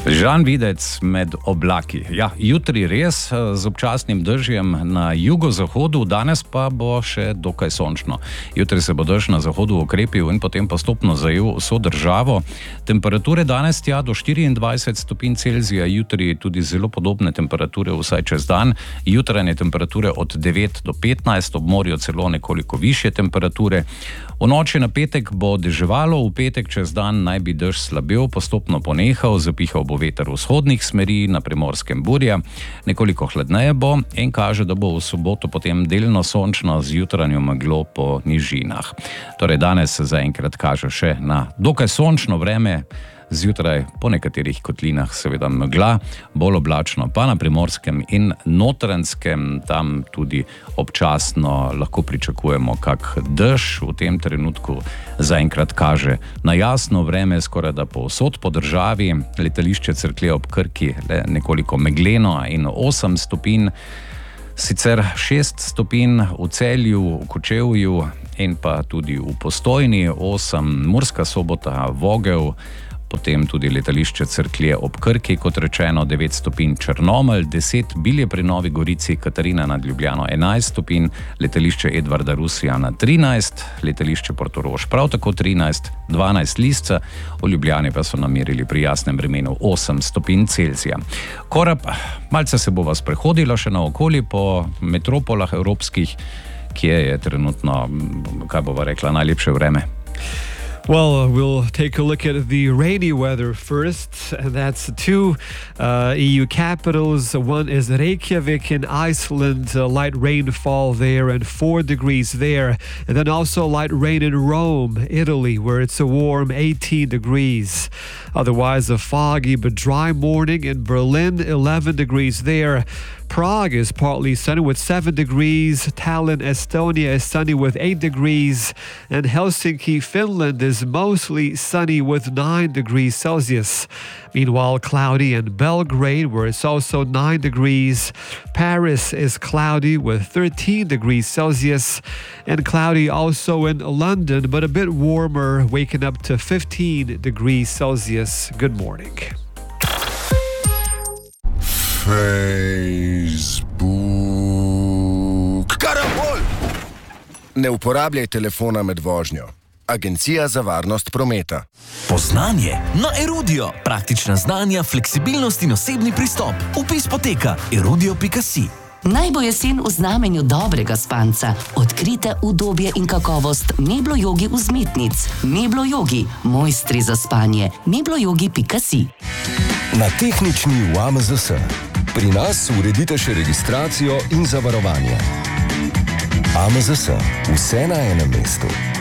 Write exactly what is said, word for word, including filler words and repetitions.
Žan videc med oblaki. Ja, jutri res z občasnim dežjem na jugozahodu, danes pa bo še dokaj sončno. Jutri se bo dež na zahodu okrepil in potem postopno zajel vso državo. Temperature danes tja do štiriindvajset stopinj Celzija, jutri tudi zelo podobne temperature vsaj čez dan. Jutranje temperature od devet do petnajst, ob morju celo nekoliko višje temperature. V noči na petek bo deževalo, v petek čez dan naj bi dež slabel, postopno ponehal, zapihal bo veter vzhodnih smeri, na Primorskem burja, nekoliko hladneje bo in kaže, da bo v soboto potem delno sončno z jutranjo meglo po nižinah. Torej danes se zaenkrat kaže še na dokaj sončno vreme, zjutraj po nekaterih kotlinah seveda megla, bolj oblačno pa na Primorskem in Notranjskem, tam tudi občasno lahko pričakujemo kak dež. V tem trenutku zaenkrat kaže na jasno vreme skoraj da povsod po državi, letališče Cerklje ob Krki le nekoliko megleno in osem stopinj, sicer šest stopinj v Celju, v Kočevju in pa tudi v Postojni, osem Murska Sobota, Vogel, potem tudi letališče Cerklje ob Krki, kot rečeno, devet stopinj Črnomelj, deset Bilje pri Novi Gorici, Katarina nad Ljubljano enajst stopinj, letališče Edvarda Rusjana trinajst, letališče Portorož prav tako trinajst, dvanajst Lisca, v Ljubljani pa so namerili pri jasnem vremenu osem stopinj Celzija. Korab, malce se bova sprehodila še naokoli po metropolah evropskih, kje je trenutno, kaj bova rekla, najlepše vreme. Well, we'll take a look at the rainy weather first, and that's two uh, E U capitals. One is Reykjavik in Iceland, uh, light rainfall there and four degrees there. And then also light rain in Rome, Italy, where it's a warm eighteen degrees. Otherwise, a foggy but dry morning in Berlin, eleven degrees there. Prague is partly sunny with seven degrees. Tallinn, Estonia is sunny with eight degrees. And Helsinki, Finland is mostly sunny with nine degrees Celsius. Meanwhile, cloudy in Belgrade, where it's also nine degrees. Paris is cloudy with thirteen degrees Celsius. And cloudy also in London, but a bit warmer, waking up to fifteen degrees Celsius. Good morning. Facebook. Karambol! Ne uporabljaj telefona med vožnjo. Agencija za varnost prometa. Poznanje na Erudio. Praktična znanja, fleksibilnost in osebni pristop. Vpis poteka erudio pika si. Naj bo jesen v znamenju dobrega spanca. Odkrite udobje in kakovost Meblo Jogi vzmetnic. Meblo Jogi, mojstri za spanje. meblo jogi pika si. Na tehnični v A M Z S. Pri nas uredite še registracijo in zavarovanje. A M Z S. Vse na enem mestu.